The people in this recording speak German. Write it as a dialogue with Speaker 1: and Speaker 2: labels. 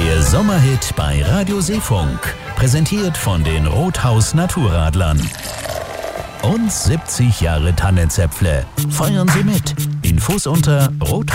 Speaker 1: Der Sommerhit bei Radio Seefunk. Präsentiert von den Rothaus Naturradlern. Und 70 Jahre Tannenzäpfle. Feiern Sie mit. Infos unter Rothaus.